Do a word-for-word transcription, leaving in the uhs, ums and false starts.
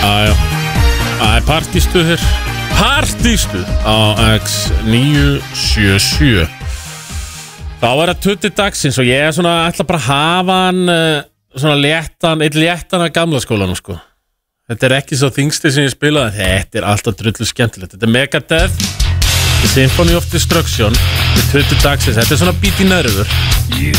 Aja, það er partístuð hér. Partístuð á X níu sjö sjö. Þá er það tutti dagsins og ég er svona, ætla bara að hafa hann uh, svona léttan, eitt léttan að gamla skólanum, sko. Þetta er ekki svo þingsti sem ég spilaði. Þetta er alltaf drullu skemmtilegt. Þetta er Megadeth, Symphony of Destruction, tutti dagsins. Þetta er svona beat í nervur.